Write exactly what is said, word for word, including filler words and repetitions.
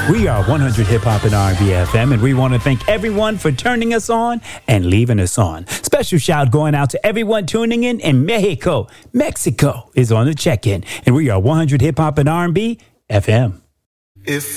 We are one hundred Hip Hop and R and B F M, and we want to thank everyone for turning us on and leaving us on. Special shout going out to everyone tuning in in Mexico. Mexico is on the check-in, and we are one hundred Hip Hop and R and B F M. If